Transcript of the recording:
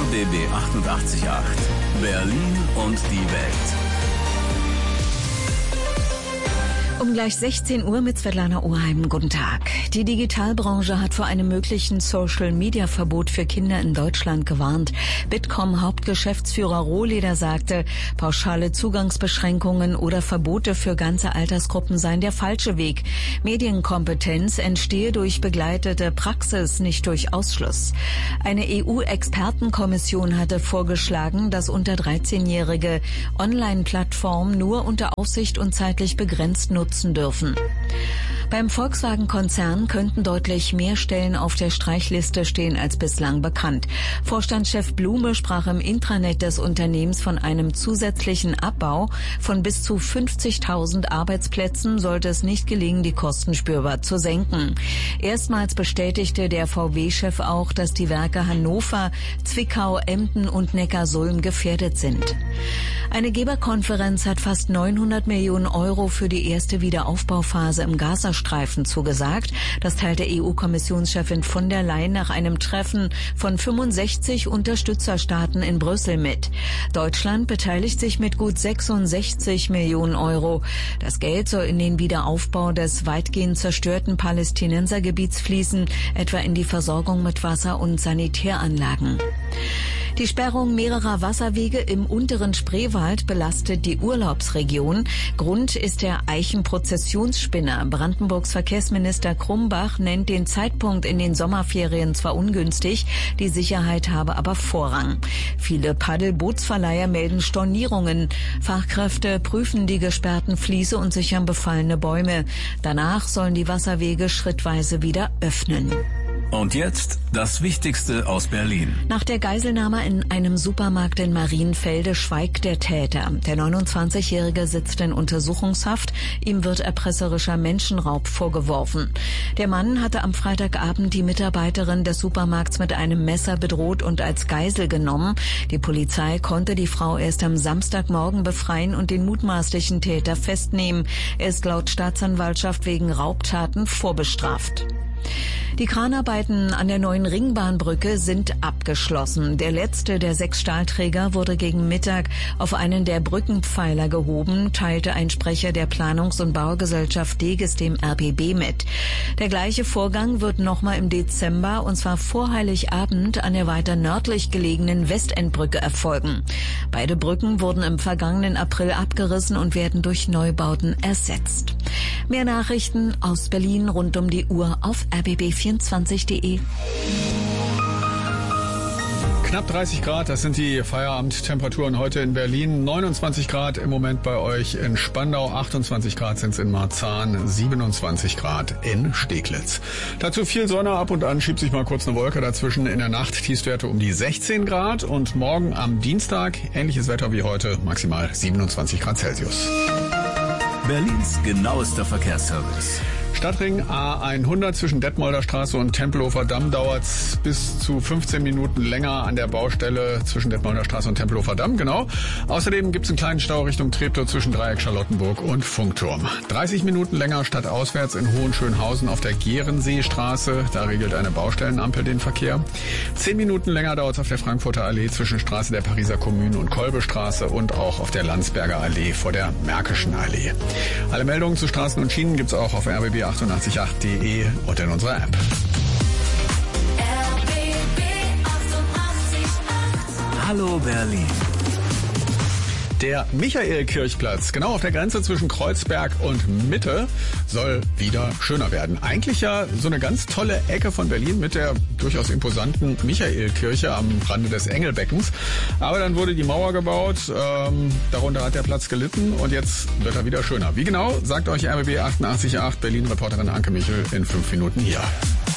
RBB 88.8. Berlin und die Welt. Um gleich 16 Uhr mit Svetlana Oheim. Guten Tag. Die Digitalbranche hat vor einem möglichen Social-Media-Verbot für Kinder in Deutschland gewarnt. Bitkom-Hauptgeschäftsführer Rohleder sagte, pauschale Zugangsbeschränkungen oder Verbote für ganze Altersgruppen seien der falsche Weg. Medienkompetenz entstehe durch begleitete Praxis, nicht durch Ausschluss. Eine EU-Expertenkommission hatte vorgeschlagen, dass unter 13-Jährige Online-Plattformen nur unter Aufsicht und zeitlich begrenzt nutzen dürfen. Beim Volkswagen-Konzern könnten deutlich mehr Stellen auf der Streichliste stehen als bislang bekannt. Vorstandschef Blume sprach im Intranet des Unternehmens von einem zusätzlichen Abbau von bis zu 50.000 Arbeitsplätzen, sollte es nicht gelingen, die Kosten spürbar zu senken. Erstmals bestätigte der VW-Chef auch, dass die Werke Hannover, Zwickau, Emden und Neckarsulm gefährdet sind. Eine Geberkonferenz hat fast 900 Millionen Euro für die erste Wiederaufbauphase im Gazastreifen zugesagt. Das teilte EU-Kommissionschefin von der Leyen nach einem Treffen von 65 Unterstützerstaaten in Brüssel mit. Deutschland beteiligt sich mit gut 66 Millionen Euro. Das Geld soll in den Wiederaufbau des weitgehend zerstörten Palästinensergebiets fließen, etwa in die Versorgung mit Wasser- und Sanitäranlagen. Die Sperrung mehrerer Wasserwege im unteren Spreewald belastet die Urlaubsregion. Grund ist der Eichenprozessionsspinner. Brandenburgs Verkehrsminister Krumbach nennt den Zeitpunkt in den Sommerferien zwar ungünstig, die Sicherheit habe aber Vorrang. Viele Paddelbootsverleiher melden Stornierungen. Fachkräfte prüfen die gesperrten Fließe und sichern befallene Bäume. Danach sollen die Wasserwege schrittweise wieder öffnen. Und jetzt das Wichtigste aus Berlin. Nach der Geiselnahme in einem Supermarkt in Marienfelde schweigt der Täter. Der 29-Jährige sitzt in Untersuchungshaft. Ihm wird erpresserischer Menschenraub vorgeworfen. Der Mann hatte am Freitagabend die Mitarbeiterin des Supermarkts mit einem Messer bedroht und als Geisel genommen. Die Polizei konnte die Frau erst am Samstagmorgen befreien und den mutmaßlichen Täter festnehmen. Er ist laut Staatsanwaltschaft wegen Raubtaten vorbestraft. Die Kranarbeiten an der neuen Ringbahnbrücke sind abgeschlossen. Der letzte der 6 Stahlträger wurde gegen Mittag auf einen der Brückenpfeiler gehoben, teilte ein Sprecher der Planungs- und Baugesellschaft Deges dem RBB mit. Der gleiche Vorgang wird nochmal im Dezember, und zwar vor Heiligabend, an der weiter nördlich gelegenen Westendbrücke erfolgen. Beide Brücken wurden im vergangenen April abgerissen und werden durch Neubauten ersetzt. Mehr Nachrichten aus Berlin rund um die Uhr auf rbb24.de. Knapp 30 Grad, das sind die Feierabendtemperaturen heute in Berlin. 29 Grad im Moment bei euch in Spandau, 28 Grad sind es in Marzahn, 27 Grad in Steglitz. Dazu viel Sonne, ab und an schiebt sich mal kurz eine Wolke dazwischen. In der Nacht Tiefstwerte um die 16 Grad und morgen am Dienstag ähnliches Wetter wie heute, maximal 27 Grad Celsius. Berlins genauester Verkehrsservice. Stadtring A100 zwischen Detmolder Straße und Tempelhofer Damm dauert bis zu 15 Minuten länger an der Baustelle zwischen Detmolder Straße und Tempelhofer Damm, genau. Außerdem gibt es einen kleinen Stau Richtung Treptow zwischen Dreieck Charlottenburg und Funkturm. 30 Minuten länger stadtauswärts in Hohenschönhausen auf der Gerenseestraße, da regelt eine Baustellenampel den Verkehr. 10 Minuten länger dauert es auf der Frankfurter Allee zwischen Straße der Pariser Kommune und Kolbestraße und auch auf der Landsberger Allee vor der Märkischen Allee. Alle Meldungen zu Straßen und Schienen gibt's auch auf rbb888.de und in unserer App. Hallo Berlin. Der Michaelkirchplatz, genau auf der Grenze zwischen Kreuzberg und Mitte, soll wieder schöner werden. Eigentlich ja so eine ganz tolle Ecke von Berlin mit der durchaus imposanten Michaelkirche am Rande des Engelbeckens. Aber dann wurde die Mauer gebaut, darunter hat der Platz gelitten und jetzt wird er wieder schöner. Wie genau, sagt euch RBB 88.8 Berlin-Reporterin Anke Michel in 5 Minuten hier.